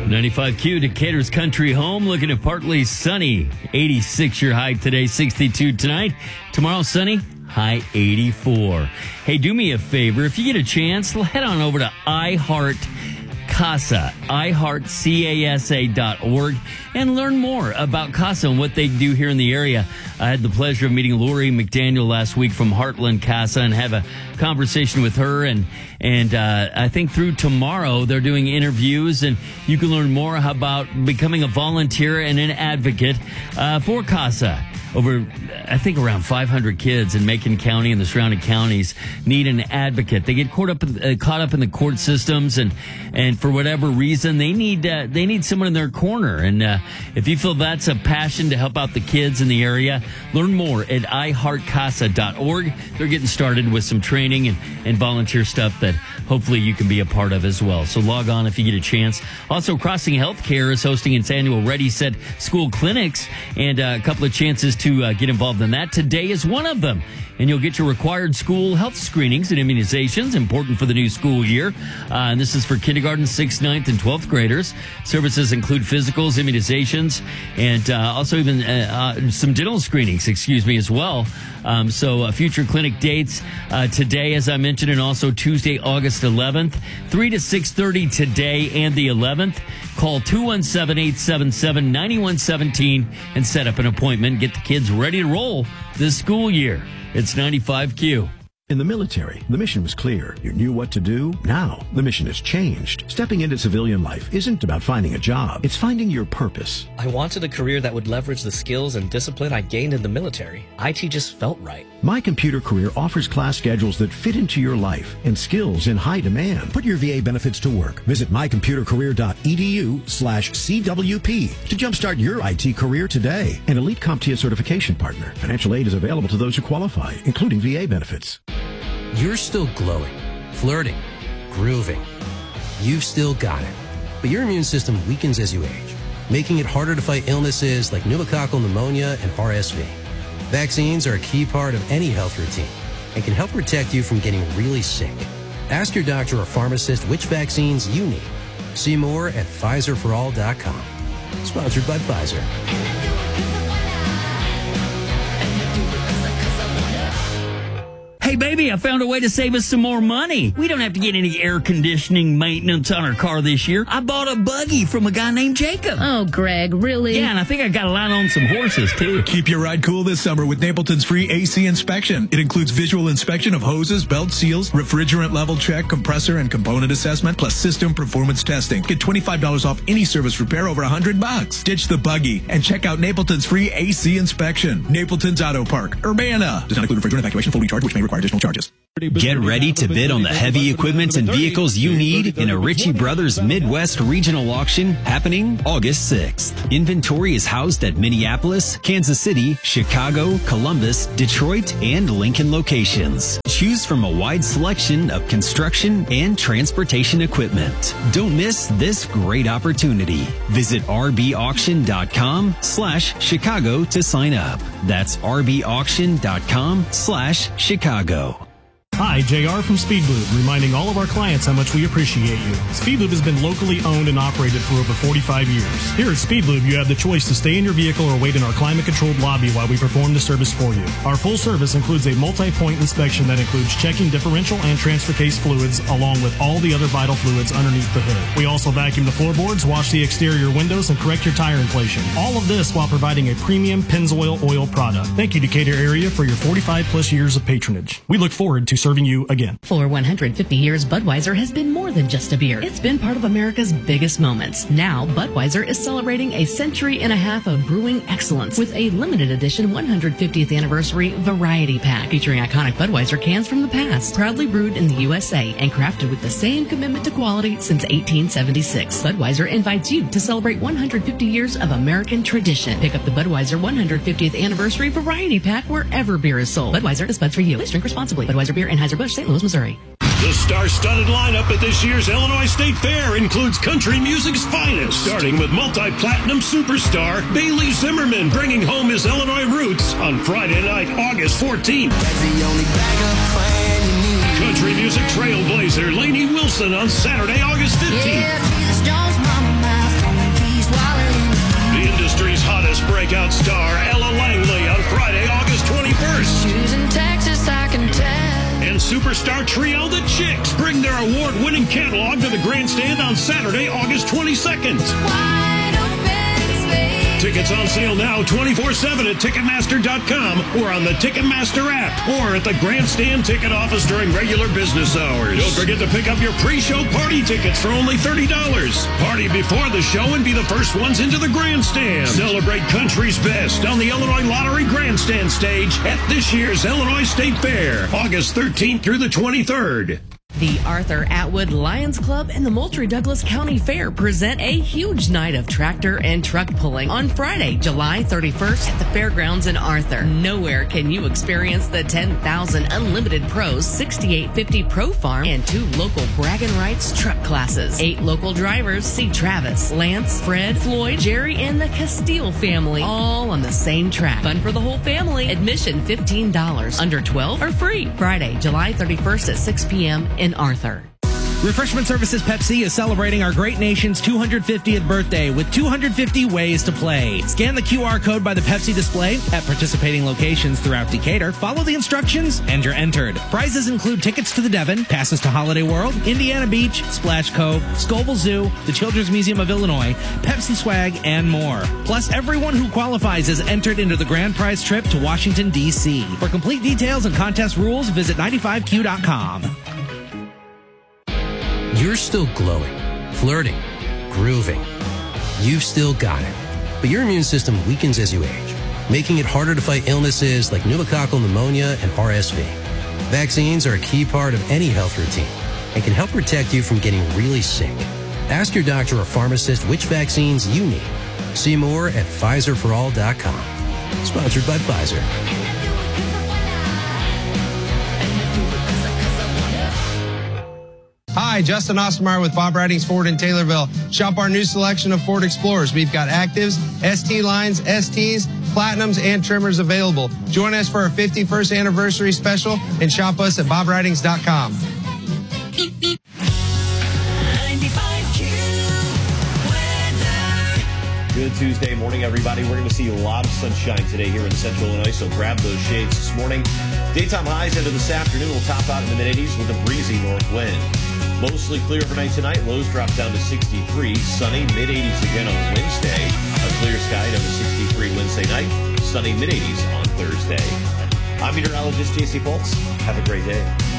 95Q, Decatur's country home, looking at partly sunny. 86 your high today, 62 tonight. Tomorrow, sunny, high 84. Hey, do me a favor. If you get a chance, head on over to iHeartCasa.org and learn more about CASA and what they do here in the area. I had the pleasure of meeting Lori McDaniel last week from Heartland CASA and have a conversation with her. And I think through tomorrow they're doing interviews, and you can learn more about becoming a volunteer and an advocate for CASA. Over, I think, around 500 kids in Macon County and the surrounding counties need an advocate. They get caught up in the court systems, and for whatever reason, they need someone in their corner. And if you feel that's a passion to help out the kids in the area, learn more at iHeartCasa.org. They're getting started with some training and volunteer stuff that hopefully you can be a part of as well. So log on if you get a chance. Also, Crossing Healthcare is hosting its annual Ready, Set, School clinics, and a couple of chances to get involved in that. Today is one of them. And you'll get your required school health screenings and immunizations, important for the new school year. And this is for kindergarten, 6th, 9th, and 12th graders. Services include physicals, immunizations, and also even some dental screenings, as well. So future clinic dates today, as I mentioned, and also Tuesday, August 11th, 3 to 6:30 today and the 11th. Call 217-877-9117 and set up an appointment. Get the kids ready to roll this school year. It's 95Q. In the military, the mission was clear. You knew what to do. Now, the mission has changed. Stepping into civilian life isn't about finding a job. It's finding your purpose. I wanted a career that would leverage the skills and discipline I gained in the military. IT just felt right. My Computer Career offers class schedules that fit into your life and skills in high demand. Put your VA benefits to work. Visit mycomputercareer.edu/CWP to jumpstart your IT career today. An elite CompTIA certification partner. Financial aid is available to those who qualify, including VA benefits. You're still glowing, flirting, grooving. You've still got it. But your immune system weakens as you age, making it harder to fight illnesses like pneumococcal pneumonia and RSV. Vaccines are a key part of any health routine and can help protect you from getting really sick. Ask your doctor or pharmacist which vaccines you need. See more at PfizerForAll.com. Sponsored by Pfizer. Hey, baby, I found a way to save us some more money. We don't have to get any air conditioning maintenance on our car this year. I bought a buggy from a guy named Jacob. Oh, Greg, really? Yeah, and I think I got a line on some horses, too. Keep your ride cool this summer with Napleton's free AC inspection. It includes visual inspection of hoses, belt seals, refrigerant level check, compressor and component assessment, plus system performance testing. Get $25 off any service repair over $100. Ditch the buggy and check out Napleton's free AC inspection. Napleton's Auto Park, Urbana. Does not include refrigerant evacuation, full recharge, which may require additional charges. Get ready to bid on the heavy equipment and vehicles you need in a Ritchie Brothers Midwest Regional Auction happening August 6th. Inventory is housed at Minneapolis, Kansas City, Chicago, Columbus, Detroit, and Lincoln locations. Choose from a wide selection of construction and transportation equipment. Don't miss this great opportunity. Visit rbauction.com/Chicago to sign up. That's rbauction.com/Chicago. Hi, JR from Speedlube, reminding all of our clients how much we appreciate you. Speedlube has been locally owned and operated for over 45 years. Here at Speedlube, you have the choice to stay in your vehicle or wait in our climate-controlled lobby while we perform the service for you. Our full service includes a multi-point inspection that includes checking differential and transfer case fluids, along with all the other vital fluids underneath the hood. We also vacuum the floorboards, wash the exterior windows, and correct your tire inflation. All of this while providing a premium Pennzoil oil product. Thank you, Decatur area, for your 45-plus years of patronage. We look forward to serving you again. For 150 years, Budweiser has been more than just a beer. It's been part of America's biggest moments. Now, Budweiser is celebrating a century and a half of brewing excellence with a limited edition 150th anniversary variety pack featuring iconic Budweiser cans from the past, proudly brewed in the USA and crafted with the same commitment to quality since 1876. Budweiser invites you to celebrate 150 years of American tradition. Pick up the Budweiser 150th anniversary variety pack wherever beer is sold. Budweiser is buds for you. Please drink responsibly. Budweiser Beer, Anheuser-Busch, St. Louis, Missouri. The star-studded lineup at this year's Illinois State Fair includes country music's finest, starting with multi-platinum superstar Bailey Zimmerman bringing home his Illinois roots on Friday night, August 14th. Country music trailblazer Lainey Wilson on Saturday, August 15th. Superstar trio, the Chicks, bring their award-winning catalog to the Grandstand on Saturday, August 22nd. Tickets on sale now 24/7 at Ticketmaster.com or on the Ticketmaster app or at the Grandstand ticket office during regular business hours. Don't forget to pick up your pre-show party tickets for only $30. Party before the show and be the first ones into the Grandstand. Celebrate country's best on the Illinois Lottery Grandstand stage at this year's Illinois State Fair, August 13th through the 23rd. The Arthur Atwood Lions Club and the Moultrie Douglas County Fair present a huge night of tractor and truck pulling on Friday, July 31st at the fairgrounds in Arthur. Nowhere can you experience the 10,000 Unlimited Pros 6850 Pro Farm and 2 local bragging rights truck classes. 8 local drivers see Travis, Lance, Fred, Floyd, Jerry, and the Castile family all on the same track. Fun for the whole family. Admission $15. Under 12 are free. Friday, July 31st at 6 p.m. in Arthur. Refreshment Services Pepsi is celebrating our great nation's 250th birthday with 250 ways to play. Scan the QR code by the Pepsi display at participating locations throughout Decatur, follow the instructions, and you're entered. Prizes include tickets to the Devon, passes to Holiday World, Indiana Beach, Splash Cove, Scoville Zoo, the Children's Museum of Illinois, Pepsi swag, and more. Plus, everyone who qualifies is entered into the grand prize trip to Washington, D.C. For complete details and contest rules, visit 95q.com. You're still glowing, flirting, grooving. You've still got it. But your immune system weakens as you age, making it harder to fight illnesses like pneumococcal pneumonia and RSV. Vaccines are a key part of any health routine and can help protect you from getting really sick. Ask your doctor or pharmacist which vaccines you need. See more at PfizerForAll.com. Sponsored by Pfizer. Hi, Justin Ostermeyer with Bob Ridings Ford in Taylorville. Shop our new selection of Ford Explorers. We've got Actives, ST lines, STs, Platinums, and Trimmers available. Join us for our 51st anniversary special and shop us at BobRidings.com. Good Tuesday morning, everybody. We're going to see a lot of sunshine today here in Central Illinois, so grab those shades this morning. Daytime highs into this afternoon will top out in the mid-80s with a breezy north wind. Mostly clear overnight tonight. Lows drop down to 63. Sunny, mid-80s again on Wednesday. A clear sky down to 63 Wednesday night. Sunny, mid-80s on Thursday. I'm meteorologist J.C. Fultz. Have a great day.